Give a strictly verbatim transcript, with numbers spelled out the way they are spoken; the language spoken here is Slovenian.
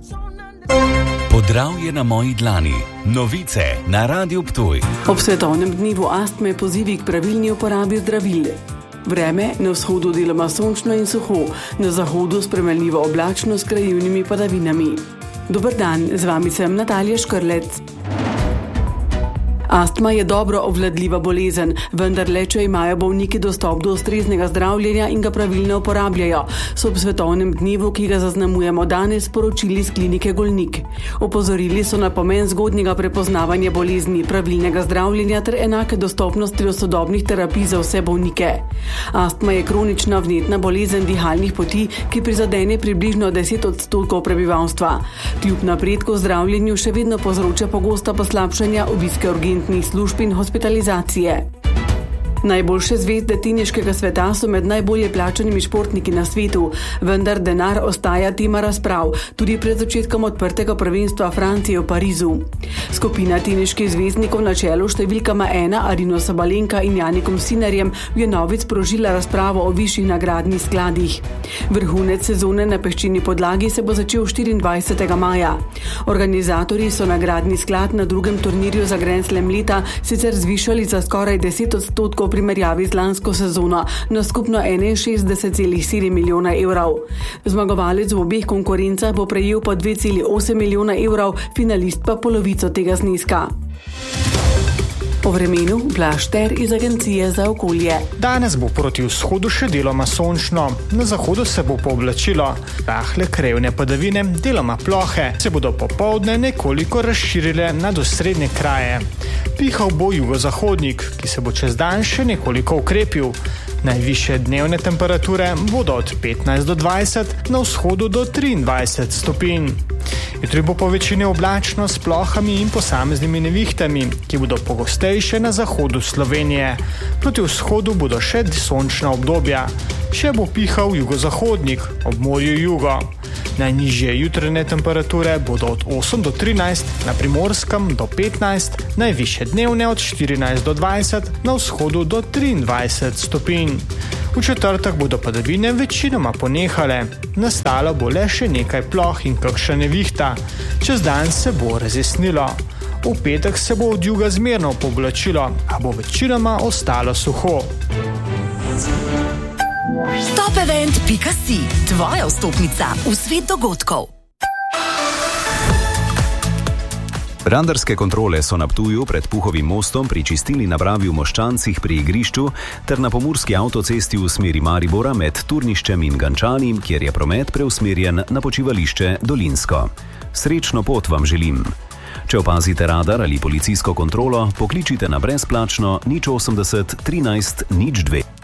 Podravje na moji dlani. Novice na Radiu Ptuj. Ob svetovnem dnevu astme pozivi k pravilni uporabi zdravil. Vreme na vzhodu deloma sončno in suho, na zahodu spremenljivo oblačno s krajevnimi padavinami. Dober dan, z vami sem Natalija Škrlec. Astma je dobro obvladljiva bolezen, vendar le, če imajo bolniki dostop do ustreznega zdravljenja in ga pravilno uporabljajo, so ob svetovnem dnevu, ki ga zaznamujemo danes, sporočili z klinike Golnik. Opozorili so na pomen zgodnjega prepoznavanja bolezni, pravilnega zdravljenja ter enake dostopnosti do sodobnih terapij za vse bolnike. Astma je kronična vnetna bolezen dihalnih poti, ki prizadene približno deset odstotkov prebivalstva. Kljub napredku v zdravljenju še vedno povzroča pogosta poslabšanja, obiske urgentnih služb in hospitalizacije. Najboljše zvezde teniškega sveta so med najbolje plačanimi športniki na svetu, vendar denar ostaja tema razprav, tudi pred začetkom odprtega prvenstva Francije v Parizu. Skupina teniških zvezdnikov na čelu številkama ena Arino Sabalenka in Janikom Sinnerjem je novic sprožila razpravo o višjih nagradnih skladih. Vrhunec sezone na peščeni podlagi se bo začel štiriindvajsetega maja. Organizatorji so nagradni sklad na drugem turnirju za Grand Slam leta sicer zvišali za skoraj deset odstotkov v primerjavi z lansko sezono na skupno enainšestdeset celih sedem milijona evrov. Zmagovalec v obeh konkurencah bo prejel po dve celih osem milijona evrov, finalist pa polovico tega zneska. O vremenu Blaž Ter iz Agencije za okolje. Danes bo proti vzhodu še deloma sončno, na zahodu se bo pooblačilo. Rahle krajevne padavine, deloma plohe, se bodo popoldne nekoliko razširile nad osrednje kraje. Pihal bo jugozahodnik, ki se bo čez dan še nekoliko ukrepil. Najvišje dnevne temperature bodo od petnajst do dvajset, na vzhodu do triindvajset stopinj. Jutri bo po večini oblačno s plohami in posameznimi nevihtami, ki bodo pogostejše na zahodu Slovenije. Proti vzhodu bodo še sončna obdobja. Še bo pihal jugozahodnik, ob morju jugo. Najnižje jutranje temperature bodo od osem do trinajst, na Primorskem do petnajst, najvišje dnevne od štirinajst do dvajset, na vzhodu do triindvajset stopinj. V četrtek bodo padavine večinoma ponehale, nastalo bo le še nekaj ploh in kakšna nevihta. Čez dan se bo razjasnilo. V petek se bo od juga zmerno pooblačilo, a bo večinoma ostalo suho. Top event pika si, tvoja vstopnica v svet dogodkov. Radarske kontrole so na Ptuju pred Puhovim mostom pri čistilni napravi v Moščancih pri igrišču ter na pomurski avtocesti v smeri Maribora med Turniščem in Gančani, kjer je promet preusmerjen na počivališče Dolinsko. Srečno pot vam želim. Če opazite radar ali policijsko kontrolo, pokličite na brezplačno nič osemdeset trinajst nič dve.